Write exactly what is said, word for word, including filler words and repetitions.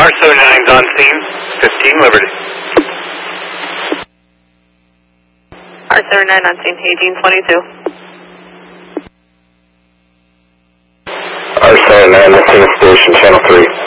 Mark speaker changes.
Speaker 1: R seventy-nine's on scene, fifteen Liberty.
Speaker 2: R seventy-nine on scene, eighteen twenty-two.
Speaker 3: R seventy-nine on scene, station, channel three.